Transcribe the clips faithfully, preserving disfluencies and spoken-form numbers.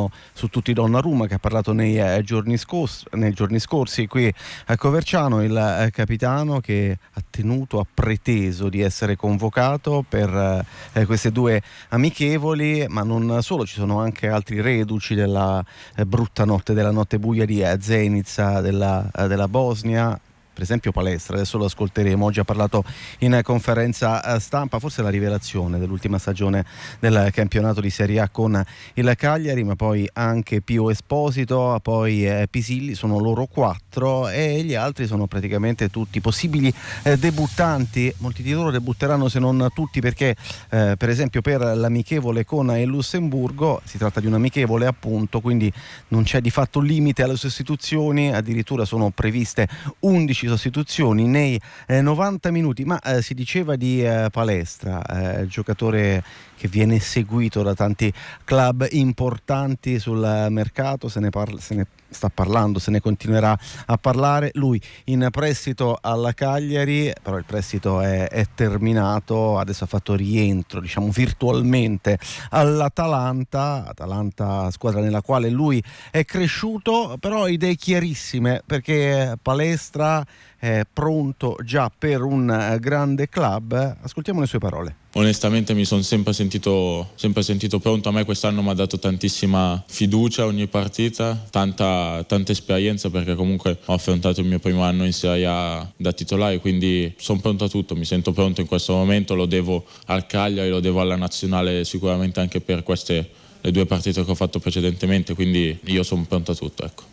mano su tutti Donnarumma, che ha parlato nei eh, giorni scorsi, nei giorni scorsi qui a Coverciano, il eh, capitano che ha tenuto, ha preteso di essere convocato per eh, queste due amichevoli, ma non solo, ci sono anche altri reduci della eh, brutta notte, della notte buia di eh, Zenica, della, eh, della Bosnia. Per esempio Palestra, adesso lo ascolteremo, oggi ha parlato in conferenza stampa, forse la rivelazione dell'ultima stagione del campionato di Serie A con il Cagliari, ma poi anche Pio Esposito, poi eh, Pisilli, sono loro quattro e gli altri sono praticamente tutti possibili eh, debuttanti. Molti di loro debutteranno, se non tutti, perché eh, per esempio per l'amichevole con il Lussemburgo si tratta di un amichevole appunto, quindi non c'è di fatto limite alle sostituzioni, addirittura sono previste undici sostituzioni nei eh, novanta minuti, ma eh, si diceva di eh, Palestra, eh, giocatore che viene seguito da tanti club importanti sul mercato, se ne, parla, se ne sta parlando, se ne continuerà a parlare. Lui in prestito alla Cagliari, però il prestito è, è terminato, adesso ha fatto rientro, diciamo virtualmente, all'Atalanta, Atalanta squadra nella quale lui è cresciuto, però idee chiarissime, perché Palestra è pronto già per un grande club. Ascoltiamo le sue parole. Onestamente mi sono sempre sentito, sempre sentito pronto. A me quest'anno mi ha dato tantissima fiducia ogni partita, tanta, tanta esperienza, perché comunque ho affrontato il mio primo anno in Serie A da titolare, quindi sono pronto a tutto, mi sento pronto in questo momento, lo devo al Cagliari, lo devo alla nazionale sicuramente anche per queste le due partite che ho fatto precedentemente, quindi io sono pronto a tutto, ecco.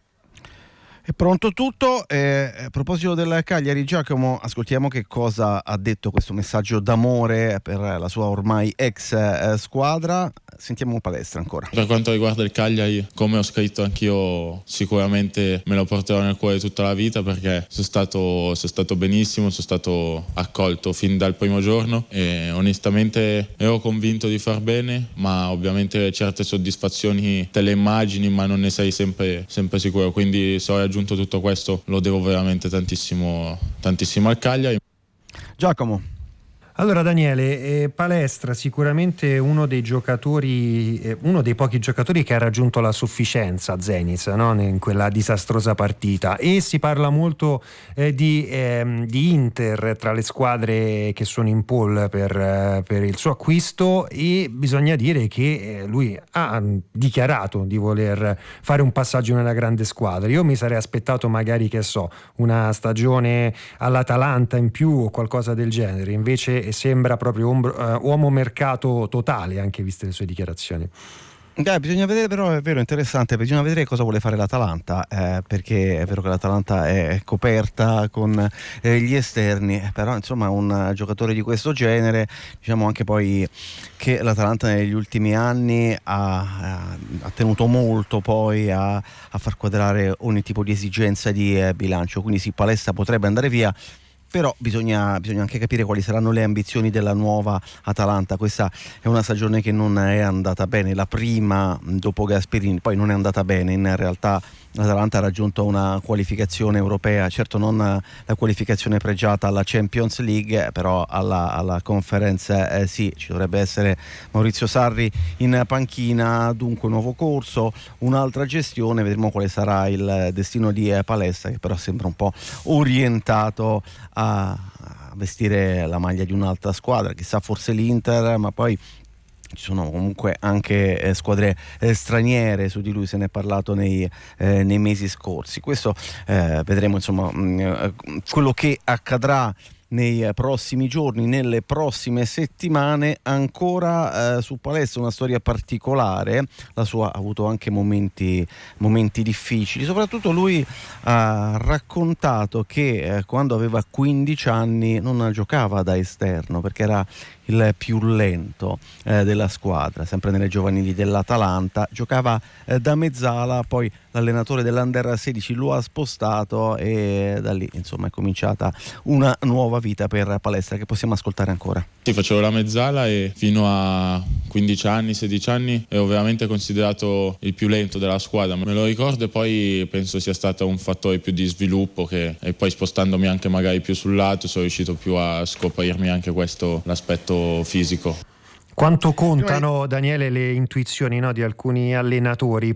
È pronto tutto. Eh, a proposito del Cagliari, Giacomo, ascoltiamo che cosa ha detto, questo messaggio d'amore per la sua ormai ex eh, squadra. Sentiamo Palestra ancora. Per quanto riguarda il Cagliari, come ho scritto anch'io, sicuramente me lo porterò nel cuore tutta la vita, perché sono stato, sono stato benissimo, sono stato accolto fin dal primo giorno e onestamente ero convinto di far bene, ma ovviamente certe soddisfazioni te le immagini, ma non ne sei sempre, sempre sicuro, quindi se ho raggiunto tutto questo lo devo veramente tantissimo, tantissimo al Cagliari. Giacomo. Allora Daniele, eh, Palestra sicuramente uno dei giocatori, eh, uno dei pochi giocatori che ha raggiunto la sufficienza a Zenit, no? In quella disastrosa partita, e si parla molto eh, di, eh, di Inter tra le squadre che sono in poll per, eh, per il suo acquisto, e bisogna dire che eh, lui ha dichiarato di voler fare un passaggio nella grande squadra. Io mi sarei aspettato magari, che so, una stagione all'Atalanta in più o qualcosa del genere, invece sembra proprio um, uh, uomo mercato totale, anche viste le sue dichiarazioni. Eh, bisogna vedere, però è vero, interessante, bisogna vedere cosa vuole fare l'Atalanta, eh, perché è vero che l'Atalanta è coperta con eh, gli esterni, però insomma un giocatore di questo genere, diciamo anche poi che l'Atalanta negli ultimi anni ha, ha tenuto molto poi a, a far quadrare ogni tipo di esigenza di eh, bilancio, quindi sì, Palestra potrebbe andare via, però bisogna, bisogna anche capire quali saranno le ambizioni della nuova Atalanta. Questa è una stagione che non è andata bene, la prima dopo Gasperini, poi non è andata bene, in realtà l'Atalanta ha raggiunto una qualificazione europea, certo non la qualificazione pregiata alla Champions League, però alla, alla Conference eh, sì, ci dovrebbe essere Maurizio Sarri in panchina, dunque un nuovo corso, un'altra gestione, vedremo quale sarà il destino di eh, Palestra, che però sembra un po' orientato a, a vestire la maglia di un'altra squadra, chissà, forse l'Inter, ma poi ci sono comunque anche eh, squadre eh, straniere, su di lui se ne è parlato nei, eh, nei mesi scorsi. Questo eh, vedremo insomma mh, quello che accadrà nei prossimi giorni, nelle prossime settimane. Ancora eh, su Palestra una storia particolare, la sua ha avuto anche momenti, momenti difficili, soprattutto lui ha raccontato che eh, quando aveva quindici anni non giocava da esterno perché era il più lento eh, della squadra, sempre nelle giovanili dell'Atalanta, giocava eh, da mezzala, poi l'allenatore dell'Under sedici lo ha spostato e da lì insomma è cominciata una nuova vita per Palestra che possiamo ascoltare ancora. Sì, facevo la mezzala e fino a quindici anni, sedici anni ero veramente considerato il più lento della squadra, me lo ricordo, e poi penso sia stato un fattore più di sviluppo che, e poi spostandomi anche magari più sul lato sono riuscito più a scoprirmi anche questo, l'aspetto fisico. Quanto contano, Daniele, le intuizioni, no, di alcuni allenatori?